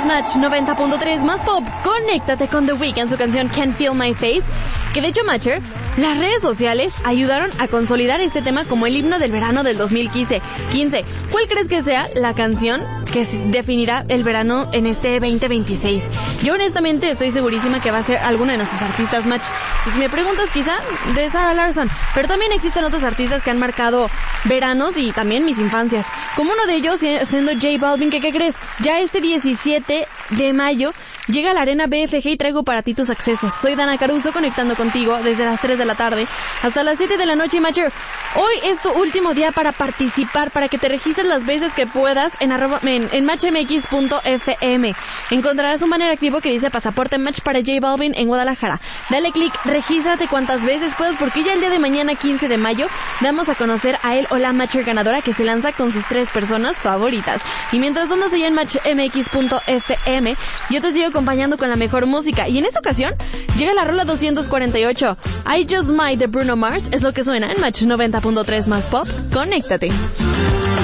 es Match 90.3 más pop. Conéctate con The Weeknd, su canción Can't Feel My Face. Que de hecho, Matcher, las redes sociales ayudaron a consolidar este tema como el himno del verano del 2015. ¿Cuál crees que sea la canción que definirá el verano en este 2026? Yo honestamente estoy segurísima que va a ser alguna de nuestros artistas, Match. Y si me preguntas, quizá de Sarah Larsson. Pero también existen otros artistas que han marcado veranos y también mis infancias. Como uno de ellos siendo J Balvin, que ¿qué crees? Ya este 17 de mayo llega a la Arena BFG y traigo para ti tus accesos. Soy Dana Caruso, conectando contigo desde las 3 de la tarde hasta las 7 de la noche. Y Matcher, hoy es tu último día para participar, para que te registres las veces que puedas en matchmx.fm. Encontrarás un banner activo que dice Pasaporte Match para J Balvin en Guadalajara. Dale clic, regístrate cuantas veces puedas, porque ya el día de mañana, 15 de mayo, damos a conocer a él o la Matcher ganadora que se lanza con sus 3 personas favoritas. Y mientras andas allá en matchmx.fm, yo te sigo acompañando con la mejor música. Y en esta ocasión llega la rola 248. I Just Might de Bruno Mars es lo que suena en Match 90.3 más pop. Conéctate.